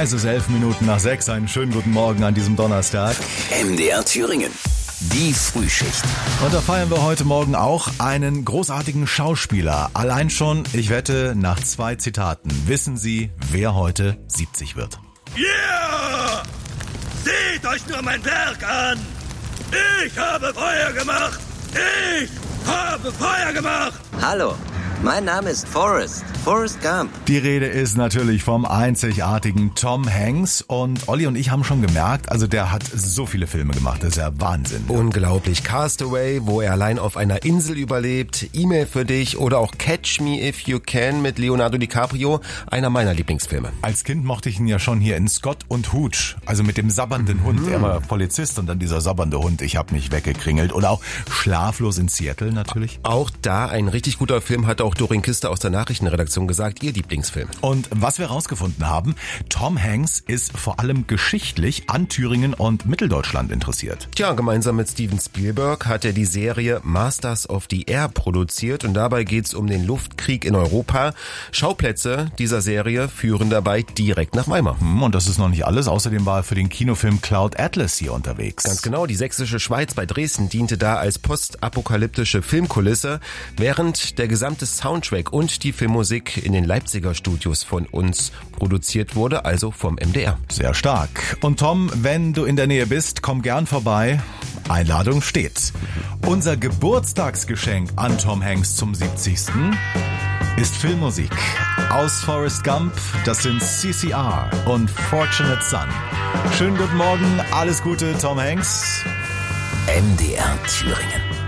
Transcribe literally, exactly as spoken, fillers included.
Es ist elf Minuten nach sechs. Einen schönen guten Morgen an diesem Donnerstag. M D R Thüringen. Die Frühschicht. Und da feiern wir heute Morgen auch einen großartigen Schauspieler. Allein schon, ich wette, nach zwei Zitaten wissen Sie, wer heute siebzig wird. Yeah! Seht euch nur mein Werk an! Ich habe Feuer gemacht! Ich habe Feuer gemacht! Hallo, mein Name ist Forrest. Forrest Gump. Die Rede ist natürlich vom einzigartigen Tom Hanks. Und Olli und ich haben schon gemerkt, also der hat so viele Filme gemacht. Das ist ja Wahnsinn. Unglaublich. Castaway, wo er allein auf einer Insel überlebt. E-Mail für dich oder auch Catch Me If You Can mit Leonardo DiCaprio. Einer meiner Lieblingsfilme. Als Kind mochte ich ihn ja schon hier in Scott und Hooch. Also mit dem sabbernden Hund. Er war Polizist und dann dieser sabbernde Hund. Ich habe mich weggekringelt. Oder auch Schlaflos in Seattle natürlich. Auch da ein richtig guter Film, hat auch Doreen Kister aus der Nachrichtenredaktion gesagt, ihr Lieblingsfilm. Und was wir rausgefunden haben, Tom Hanks ist vor allem geschichtlich an Thüringen und Mitteldeutschland interessiert. Tja, gemeinsam mit Steven Spielberg hat er die Serie Masters of the Air produziert und dabei geht's um den Luftkrieg in Europa. Schauplätze dieser Serie führen dabei direkt nach Weimar. Und das ist noch nicht alles. Außerdem war er für den Kinofilm Cloud Atlas hier unterwegs. Ganz genau, die sächsische Schweiz bei Dresden diente da als postapokalyptische Filmkulisse, während der gesamte Soundtrack und die Filmmusik in den Leipziger Studios von uns produziert wurde, also vom M D R. Sehr stark. Und Tom, wenn du in der Nähe bist, komm gern vorbei. Einladung steht. Unser Geburtstagsgeschenk an Tom Hanks zum siebzigsten ist Filmmusik. Aus Forrest Gump, das sind C C R und Fortunate Son. Schönen guten Morgen, alles Gute, Tom Hanks. M D R Thüringen.